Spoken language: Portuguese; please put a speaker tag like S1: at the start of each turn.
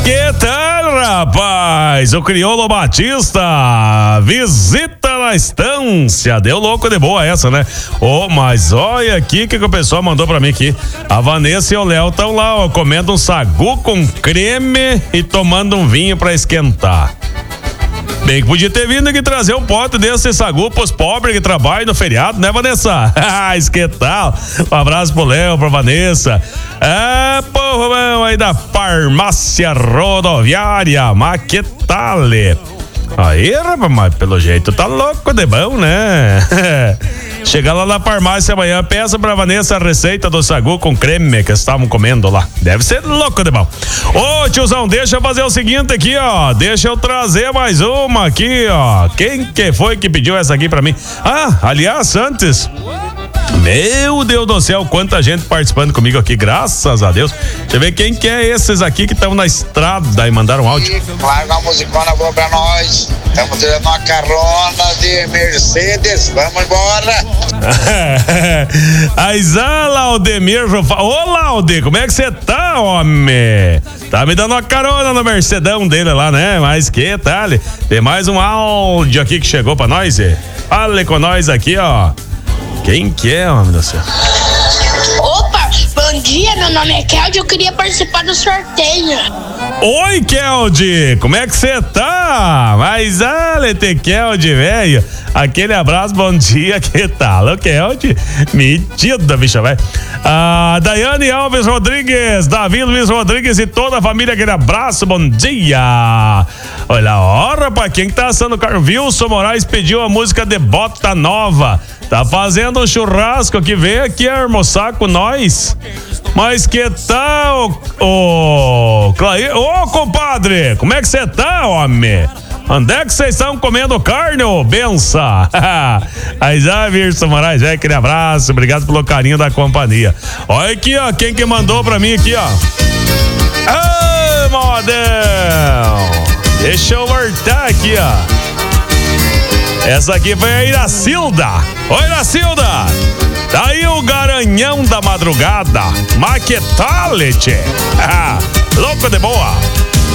S1: que tal, rapaz? O Crioulo Batista visita na estância. Deu louco de boa essa, né? Mas olha aqui o que o pessoal mandou pra mim aqui. A Vanessa e o Léo estão lá, ó, comendo um sagu com creme e tomando um vinho pra esquentar. Bem que podia ter vindo aqui trazer um pote desse sagu pros pobres que trabalham no feriado, né, Vanessa? Que tal? Um abraço pro Léo, pra Vanessa. Povo aí da farmácia rodoviária, mas que tal? Aí, rapaz, mas pelo jeito tá louco de bom, né? Chega lá na farmácia amanhã, peça pra Vanessa a receita do sagu com creme que estavam comendo lá. Deve ser louco de bom. Ô, tiozão, deixa eu fazer o seguinte aqui, ó. Deixa eu trazer mais uma aqui, ó. Quem que foi que pediu essa aqui pra mim? Aliás, antes... Meu Deus do céu, quanta gente participando comigo aqui, graças a Deus. Deixa eu ver quem que é esses aqui que estão na estrada e mandaram áudio.
S2: Larga uma musicona boa pra nós. Estamos tirando uma carona de Mercedes. Vamos embora.
S1: Aizá, Laudemir. Ô, Laude, como é que você tá, homem? Tá me dando uma carona no Mercedão dele lá, né? Mas que tal? Tem mais um áudio aqui que chegou pra nós. Fale com nós aqui, ó. Quem que é, homem do céu?
S3: Opa, bom dia, meu nome é Keldy, eu queria participar do sorteio.
S1: Oi, Keldy, como é que você tá? Mas, Lete Keldy, velho, aquele abraço, bom dia, que tal? O Keldy, metida, bicha, velho. Daiane Alves Rodrigues, Davi Luiz Rodrigues e toda a família, aquele abraço, bom dia. Olha, rapaz, quem que tá assando o carro? Wilson Moraes pediu a música de Bota Nova. Tá fazendo um churrasco aqui, vem aqui almoçar com nós. Mas que tal, Clair? Ô, compadre, como é que você tá, homem? Onde é que vocês estão comendo carne, ô benção? Aí já, Wilson Moraes, aquele abraço, obrigado pelo carinho da companhia. Olha aqui, ó, quem que mandou pra mim aqui, ó. Modão! Deixa eu voltar aqui, ó. Essa aqui foi a Iracilda. Oi, Iracilda. Tá aí o garanhão da madrugada. Maquetalete. Louco de boa.